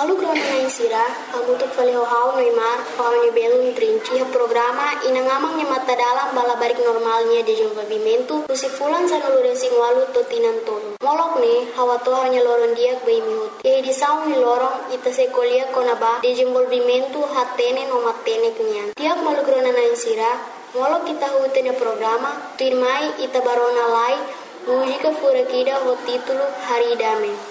Malu krona na insira, amutuk fale hau Neymar, hau ni belum trinci programa inangamang ni mata dalam balabarik normalnya de desenvolvimento, usi fulan sa nulurensing walu totinan tonu. Molok ni, hawa to hanya loron diak bai mihut. Yai di saung ni lorong, ita se kolia konaba, desenvolvimento hatene no matene kenyan. Tiak malu krona na insira, molok kita hutene programa, tuirmai ita barona lai, música furakida ho título Haridame.